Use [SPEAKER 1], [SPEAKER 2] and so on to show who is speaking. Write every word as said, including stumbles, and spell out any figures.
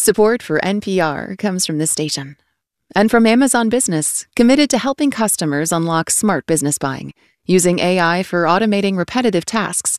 [SPEAKER 1] Support for N P R comes from this station. And from Amazon Business, committed to helping customers unlock smart business buying, using A I for automating repetitive tasks